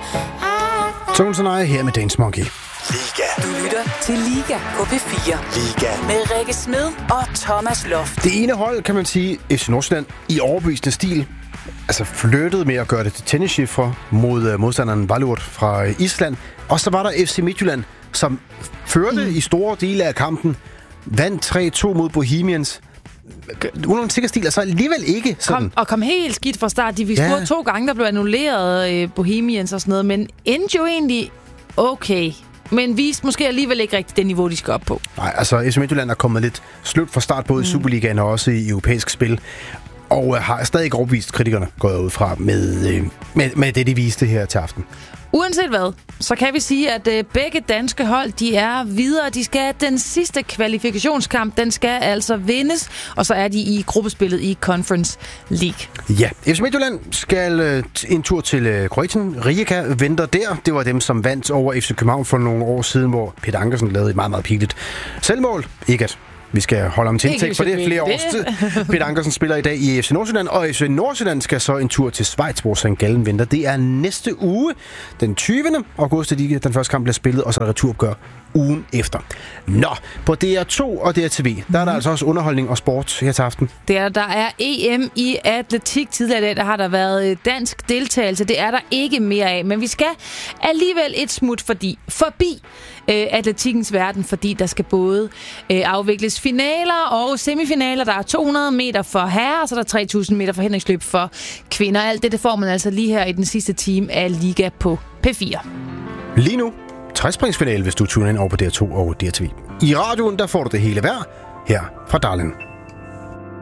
Tones and I her med Dance Monkey. Liga. Du lytter til Liga på P4. Liga. Med Rikke Smed og Thomas Loft. Det ene hold, kan man sige, FC Nordsjælland i overbevisende stil, altså flyttede med at gøre det til tennischiffre mod modstanderen Valur fra Island. Og så var der FC Midtjylland, som førte i store dele af kampen, vandt 3-2 mod Bohemians. Uden sikker stil, altså alligevel ikke sådan. Kom helt skidt fra start. De fik scoret 2 gange, der blev annulleret Bohemians og sådan noget, men endte jo egentlig okay. Men viste måske alligevel ikke rigtigt det niveau, de skal op på. Nej, altså FC Midtjylland er kommet lidt slut fra start, både i Superligaen og også i europæisk spil. Og har stadig ikke overbevist kritikerne, går jeg ud fra, med det, de viste her til aften. Uanset hvad, så kan vi sige, at begge danske hold, de er videre. De skal den sidste kvalifikationskamp, den skal altså vindes, og så er de i gruppespillet i Conference League. Ja, FC Midtjylland skal en tur til Kroatien. Rijeka venter der. Det var dem, som vandt over FC København for nogle år siden, hvor Peter Ankersen lavede et meget, meget pinligt selvmål. Ikke at vi skal holde om til indtægt for det flere års tid. Peter Ankersen spiller i dag i FC Nordsjælland, og FC Nordsjælland skal så en tur til Schweiz, hvor St. Gallen venter. Det er næste uge, den 20. august, den første kamp bliver spillet, og så er returopgør ugen efter. Nå, på DR2 og DRTV, der er der altså også underholdning og sport her til aften. Der er EM i atletik. Tidligere i dag, der har der været dansk deltagelse. Det er der ikke mere af, men vi skal alligevel et smut forbi atletikkens verden, fordi der skal både afvikles finaler og semifinaler. Der er 200 meter for herrer, og så er der 3000 meter forhindringsløb for kvinder. Alt det får man altså lige her i den sidste time af Liga på P4. Lige nu, 60-springsfinale, hvis du tuner ind over på DR2 og DRTV. I radioen, der får du det hele hver her fra Darling.